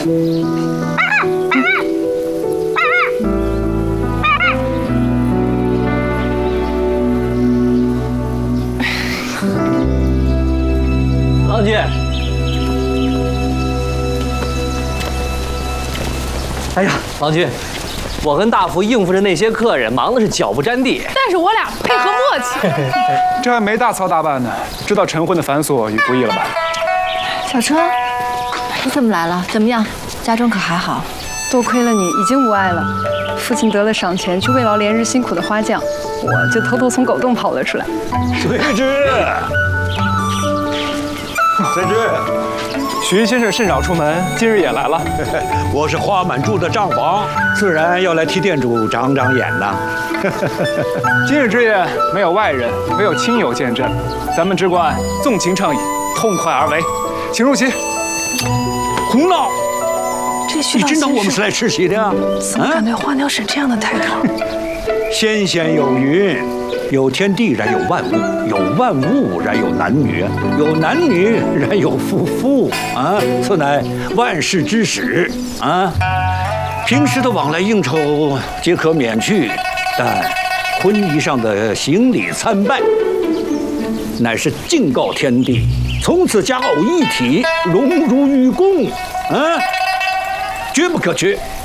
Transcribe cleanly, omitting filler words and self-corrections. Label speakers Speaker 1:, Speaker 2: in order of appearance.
Speaker 1: 郎君，哎呀，郎君，我跟大福应付着那些客人，忙的是脚不沾地。
Speaker 2: 但是我俩配合默契。
Speaker 3: 这还没大操大办呢，知道晨婚的繁琐与不易了吧？
Speaker 4: 小春，你怎么来了？怎么样？家中可还好？
Speaker 5: 多亏了你，已经无碍了。父亲得了赏钱，去慰劳连日辛苦的花匠，我就偷偷从狗洞跑了出来。
Speaker 6: 随之，随之，
Speaker 3: 徐先生甚少出门，今日也来了。
Speaker 6: 我是花满柱的账房，自然要来替店主长长眼呐。
Speaker 3: 今日之宴没有外人，唯有亲友见证，咱们只管纵情畅饮，痛快而为，请入席。
Speaker 6: 胡闹！
Speaker 5: 这徐
Speaker 6: 你真当
Speaker 5: 老先生
Speaker 6: 我们是来吃席的呀？
Speaker 5: 怎么敢对花鸟使这样的态度？
Speaker 6: 先贤有云：有天地，然有万物；有万物，然有男女；有男女，然有夫妇。啊，此乃万事之始。啊，平时的往来应酬皆可免去，但婚仪上的行礼参拜，乃是敬告天地，从此家偶一体，荣辱与共。啊，绝不可缺。